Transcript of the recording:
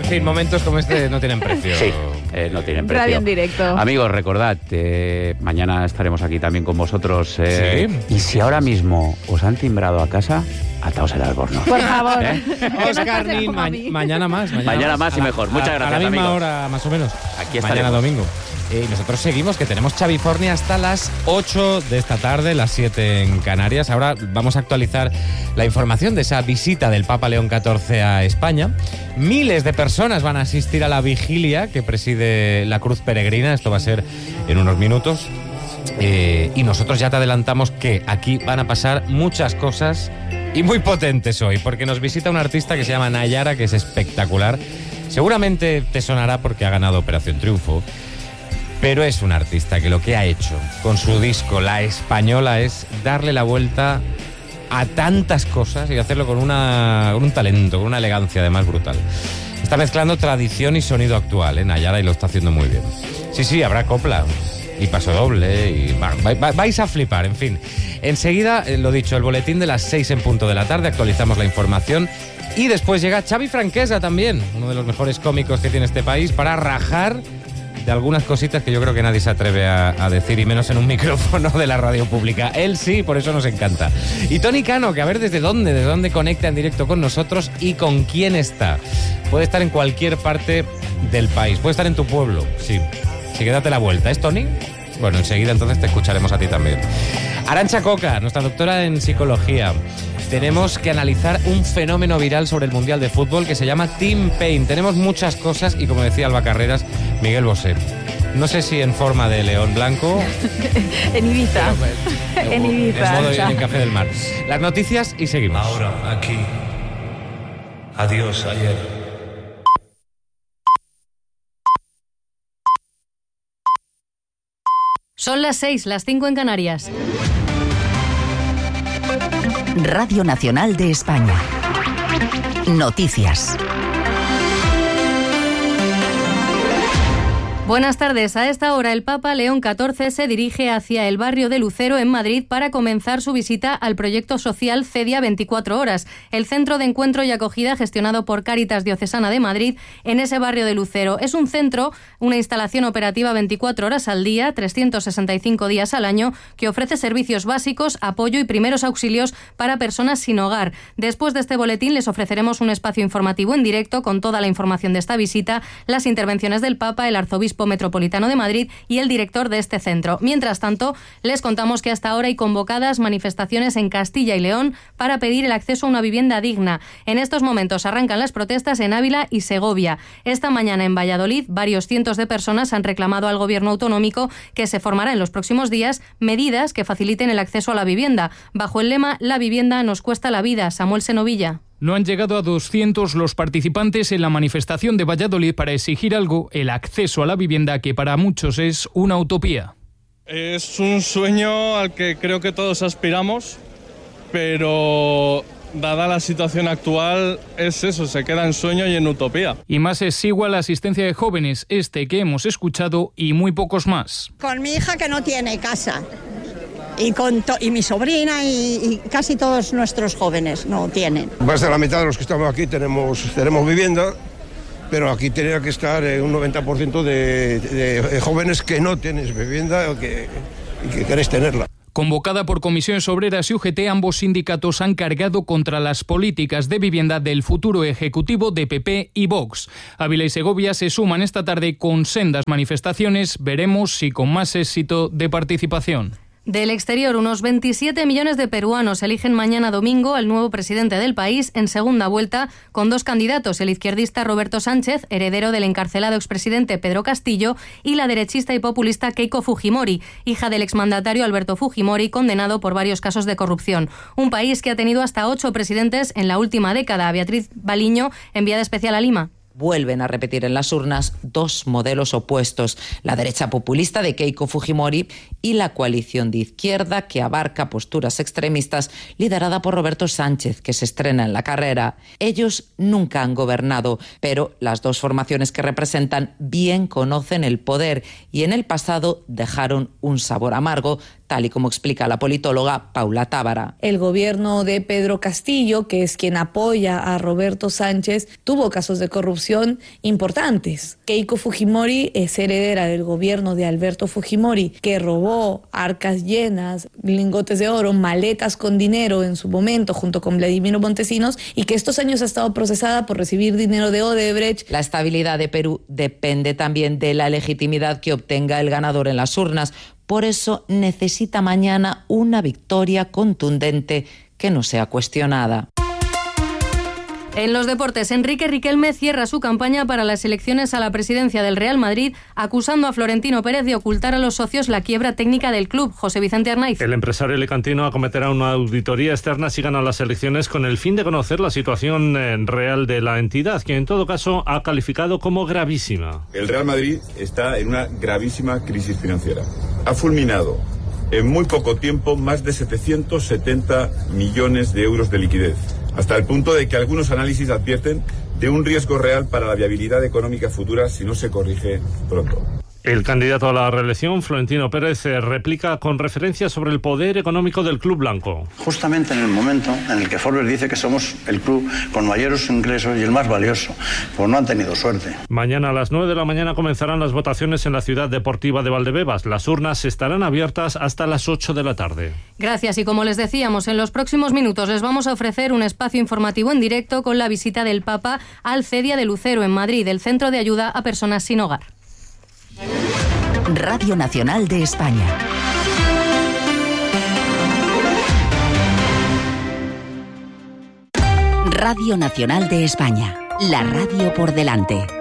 fin, momentos como este no tienen precio. Sí, no tienen precio. Radio en directo. Amigos, recordad, mañana estaremos aquí también con vosotros. Sí. Y si ahora mismo os han timbrado a casa, ataos el albornoz. Por favor. Oscar Nin, mañana más. Mañana más y mejor. Muchas gracias, a la misma amigos. hora, más o menos. Aquí mañana estaremos. domingo. Y nosotros seguimos, que tenemos Chavifornia hasta las 8 de esta tarde, las 7 en Canarias. Ahora vamos a actualizar la información de esa visita del Papa León XIV a España. Miles de personas van a asistir a la vigilia que preside la Cruz Peregrina. Esto va a ser en unos minutos. Y nosotros ya te adelantamos que aquí van a pasar muchas cosas y muy potentes hoy, porque nos visita un artista que se llama Nayara, que es espectacular. Seguramente te sonará porque ha ganado Operación Triunfo. Pero es un artista que lo que ha hecho con su disco La Española es darle la vuelta a tantas cosas y hacerlo con un talento, con una elegancia además brutal. Está mezclando tradición y sonido actual, Nayara, y lo está haciendo muy bien. Sí, habrá copla y paso doble y vais a flipar, en fin. Enseguida, lo dicho, el boletín de las 6 en punto de la tarde, actualizamos la información y después llega Xavi Franquesa también, uno de los mejores cómicos que tiene este país, para rajar de algunas cositas que yo creo que nadie se atreve a decir, y menos en un micrófono de la radio pública. Él sí, por eso nos encanta. Y Tony Cano, que a ver desde dónde conecta en directo con nosotros y con quién está. Puede estar en cualquier parte del país, puede estar en tu pueblo, sí. Así que date la vuelta. ¿Es Tony? Bueno, enseguida entonces te escucharemos a ti también. Arantxa Coca, nuestra doctora en psicología. Tenemos que analizar un fenómeno viral sobre el Mundial de Fútbol que se llama Team Pain. Tenemos muchas cosas y, como decía Alba Carreras, Miguel Bosé. No sé si en forma de león blanco. En Ibiza. En Ibiza. En modo en Café del Mar. Las noticias y seguimos. Ahora, aquí. Adiós, ayer. Son las 6, las 5 en Canarias. Radio Nacional de España. Noticias. Buenas tardes. A esta hora el Papa León XIV se dirige hacia el barrio de Lucero en Madrid para comenzar su visita al proyecto social CEDIA 24 horas, el centro de encuentro y acogida gestionado por Cáritas Diocesana de Madrid en ese barrio de Lucero. Es un centro, una instalación operativa 24 horas al día, 365 días al año, que ofrece servicios básicos, apoyo y primeros auxilios para personas sin hogar. Después de este boletín les ofreceremos un espacio informativo en directo con toda la información de esta visita, las intervenciones del Papa, el arzobispo metropolitano de Madrid y el director de este centro. Mientras tanto, les contamos que hasta ahora hay convocadas manifestaciones en Castilla y León para pedir el acceso a una vivienda digna. En estos momentos arrancan las protestas en Ávila y Segovia. Esta mañana en Valladolid, varios cientos de personas han reclamado al gobierno autonómico que se formará en los próximos días medidas que faciliten el acceso a la vivienda, bajo el lema "La vivienda nos cuesta la vida". Samuel Senovilla. No han llegado a 200 los participantes en la manifestación de Valladolid para exigir algo, el acceso a la vivienda, que para muchos es una utopía. Es un sueño al que creo que todos aspiramos, pero dada la situación actual es eso, se queda en sueño y en utopía. Y más es igual la asistencia de jóvenes, este que hemos escuchado y muy pocos más. Con mi hija que no tiene casa. Y mi sobrina y casi todos nuestros jóvenes no tienen. Más de la mitad de los que estamos aquí tenemos vivienda, pero aquí tenía que estar un 90% de jóvenes que no tienes vivienda y que queréis tenerla. Convocada por Comisiones Obreras y UGT, ambos sindicatos han cargado contra las políticas de vivienda del futuro ejecutivo de PP y Vox. Ávila y Segovia se suman esta tarde con sendas manifestaciones. Veremos si con más éxito de participación. Del exterior, unos 27 millones de peruanos eligen mañana domingo al nuevo presidente del país en segunda vuelta, con dos candidatos, el izquierdista Roberto Sánchez, heredero del encarcelado expresidente Pedro Castillo, y la derechista y populista Keiko Fujimori, hija del exmandatario Alberto Fujimori, condenado por varios casos de corrupción. Un país que ha tenido hasta 8 presidentes en la última década. Beatriz Baliño, enviada especial a Lima. Vuelven a repetir en las urnas dos modelos opuestos, la derecha populista de Keiko Fujimori y la coalición de izquierda que abarca posturas extremistas liderada por Roberto Sánchez, que se estrena en la carrera. Ellos nunca han gobernado, pero las dos formaciones que representan bien conocen el poder y en el pasado dejaron un sabor amargo, tal y como explica la politóloga Paula Tábara. El gobierno de Pedro Castillo, que es quien apoya a Roberto Sánchez, tuvo casos de corrupción importantes. Keiko Fujimori es heredera del gobierno de Alberto Fujimori, que robó arcas llenas, lingotes de oro, maletas con dinero en su momento junto con Vladimiro Montesinos, y que estos años ha estado procesada por recibir dinero de Odebrecht. La estabilidad de Perú depende también de la legitimidad que obtenga el ganador en las urnas. Por eso necesita mañana una victoria contundente que no sea cuestionada. En los deportes, Enrique Riquelme cierra su campaña para las elecciones a la presidencia del Real Madrid, acusando a Florentino Pérez de ocultar a los socios la quiebra técnica del club. José Vicente Arnaiz. El empresario alicantino acometerá una auditoría externa si gana las elecciones con el fin de conocer la situación real de la entidad, que en todo caso ha calificado como gravísima. El Real Madrid está en una gravísima crisis financiera. Ha fulminado en muy poco tiempo más de 770 millones de euros de liquidez, hasta el punto de que algunos análisis advierten de un riesgo real para la viabilidad económica futura si no se corrige pronto. El candidato a la reelección, Florentino Pérez, replica con referencia sobre el poder económico del club blanco. Justamente en el momento en el que Forbes dice que somos el club con mayores ingresos y el más valioso, pues no han tenido suerte. Mañana a las 9 de la mañana comenzarán las votaciones en la ciudad deportiva de Valdebebas. Las urnas estarán abiertas hasta las 8 de la tarde. Gracias, y como les decíamos, en los próximos minutos les vamos a ofrecer un espacio informativo en directo con la visita del Papa al CEDIA de Lucero en Madrid, el Centro de Ayuda a Personas Sin Hogar. Radio Nacional de España. Radio Nacional de España. La radio por delante.